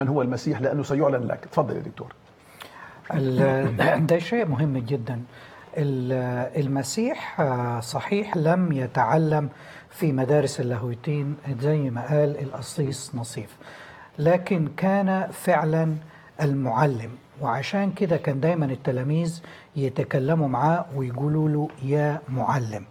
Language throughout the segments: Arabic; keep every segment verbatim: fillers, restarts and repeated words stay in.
من هو المسيح لأنه سيعلن لك. تفضل يا دكتور. ده شيء مهم جدا. المسيح صحيح لم يتعلم في مدارس اللاهوتين زي ما قال القسيس نصيف، لكن كان فعلا المعلم، وعشان كده كان دايما التلاميذ يتكلموا معاه ويقولوا له يا معلم.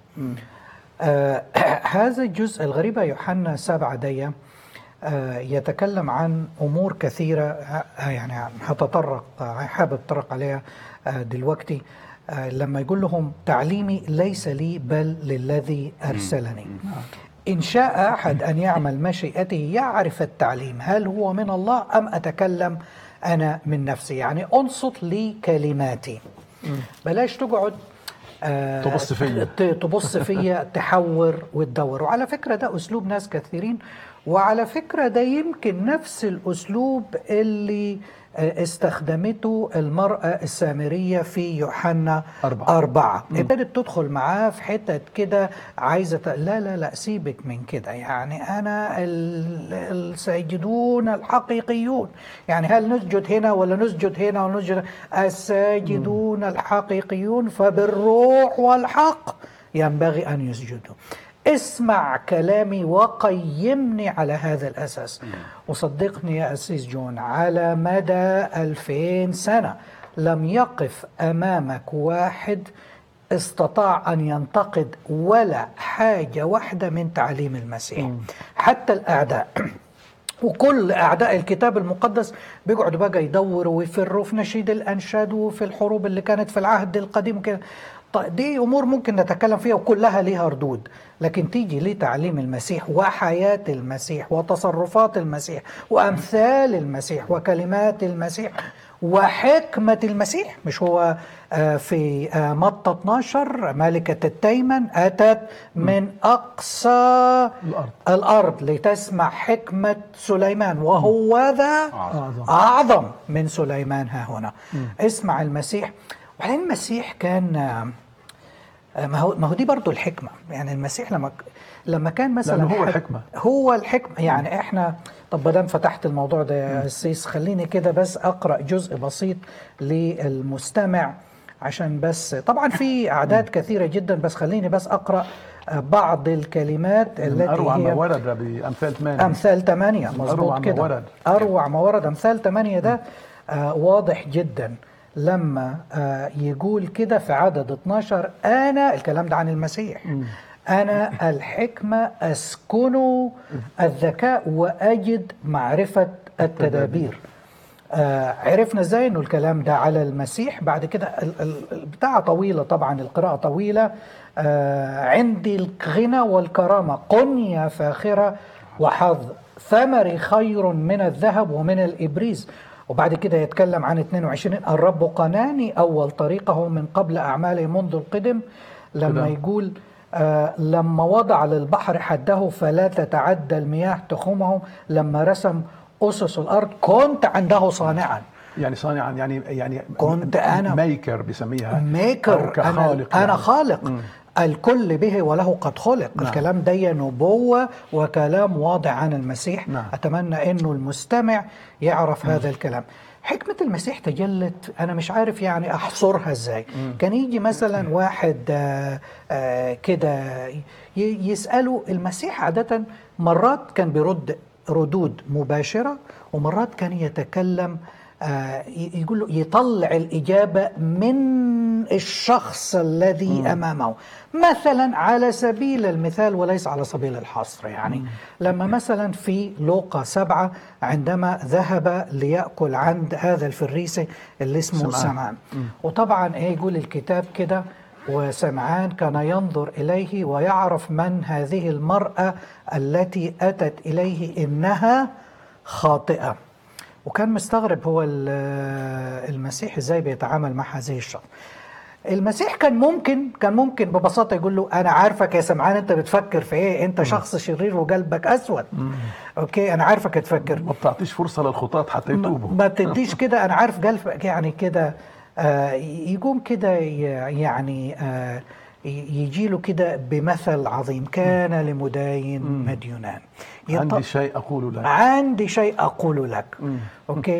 آه هذا الجزء الغريبة يوحنا سبعة دي آه يتكلم عن أمور كثيرة، آه يعني هتطرق حابب أتطرق عليها آه دلوقتي. آه لما يقول لهم تعليمي ليس لي بل للذي أرسلني. إن شاء أحد أن يعمل مشيئته يعرف التعليم هل هو من الله أم أتكلم أنا من نفسي. يعني أنصت لي كلماتي، بلاش تقعد آه تبص فيا تبص فيا تحور وتدور. وعلى فكرة ده أسلوب ناس كثيرين، وعلى فكرة ده يمكن نفس الأسلوب اللي استخدمته المرأة السامرية في يوحنا أربعة, أربعة. ابتدت تدخل معاه في حتة كده عايزة ت... لا لا لا سيبك من كده، يعني أنا الساجدون الحقيقيون، يعني هل نسجد هنا ولا نسجد هنا ولا نسجد؟ الساجدون الحقيقيون فبالروح والحق ينبغي أن يسجدوا. اسمع كلامي وقيمني على هذا الأساس. وصدقني يا أسيس جون، على مدى ألفين سنة لم يقف أمامك واحد استطاع أن ينتقد ولا حاجة واحدة من تعليم المسيح. حتى الأعداء وكل أعداء الكتاب المقدس بيقعدوا بقى يدوروا ويفروا في نشيد الأنشاد وفي الحروب اللي كانت في العهد القديم وكده. طيب دي أمور ممكن نتكلم فيها وكلها ليها ردود، لكن تيجي لتعليم المسيح وحياة المسيح وتصرفات المسيح وأمثال المسيح وكلمات المسيح وحكمة المسيح. مش هو في متى اثناشر ملكة التيمن أتت من أقصى الأرض, الأرض لتسمع حكمة سليمان وهو ذا أعظم. أعظم من سليمان ها هنا. م. اسمع المسيح. وبعدين المسيح كان ما هو ما هو دي برضو الحكمة. يعني المسيح لما لما كان مثلا هو الحكمة هو الحكمة يعني احنا. طب ما دام فتحت الموضوع ده يا سيس، خليني كده بس أقرأ جزء بسيط للمستمع، عشان بس طبعا في أعداد كثيرة جدا، بس خليني بس أقرأ بعض الكلمات التي أروع هي ما ورد بأمثال ثمانية. أمثال ثمانية مظبوط كده. ورد. أروع ما ورد أمثال ثمانية ده آه واضح جدا لما آه يقول كده في عدد اثناشر أنا الكلام ده عن المسيح م. أنا الحكمة أسكن الذكاء وأجد معرفة التدابير. آه عرفنا ازاي انه الكلام ده على المسيح. بعد كده البتاعة طويلة طبعا، القراءة طويلة. آه عندي الغنى والكرامة قنية فاخرة وحظ ثمري خير من الذهب ومن الإبريز. وبعد كده يتكلم عن اثنين وعشرين الرب قناني أول طريقه من قبل أعماله منذ القدم. لما يقول آه لما وضع للبحر حده فلا تتعدى المياه تخومه، لما رسم أسس الأرض كنت عنده صانعا. يعني صانعا يعني يعني كنت أنا ميكر بسميها ميكر كخالق. أنا, يعني. أنا خالق. م. الكل به وله قد خلق. نعم. الكلام ده نبوة وكلام واضح عن المسيح. نعم. أتمنى أنه المستمع يعرف م. هذا الكلام. حكمة المسيح تجلت، أنا مش عارف يعني أحصرها إزاي. م. كان يجي مثلا واحد آآ آآ كده يسأله المسيح، عادة مرات كان بيرد ردود مباشرة ومرات كان يتكلم آه يقول له يطلع الإجابة من الشخص الذي م. أمامه. مثلا على سبيل المثال وليس على سبيل الحصر، يعني م. لما مثلا في لوقا سبعة عندما ذهب ليأكل عند هذا الفريسي اللي اسمه سمعان، وطبعا ايه يقول الكتاب كده وسمعان كان ينظر إليه ويعرف من هذه المرأة التي أتت إليه إنها خاطئة، وكان مستغرب هو المسيح إزاي بيتعامل مع هذه الشخص. المسيح كان ممكن كان ممكن ببساطة يقول له أنا عارفك يا سمعان أنت بتفكر في إيه، أنت شخص شرير وقلبك أسود. مم. أوكي أنا عارفك تفكر. ما بتعطيش فرصة للخطاة حتى يتوبوا. ما تديش كده، أنا عارف قلبك يعني كده. آه يقوم كده يعني آه يجي له كده بمثل عظيم، كان لمداين مديونان. عندي شيء أقول لك عندي شيء أقول لك. أوكي.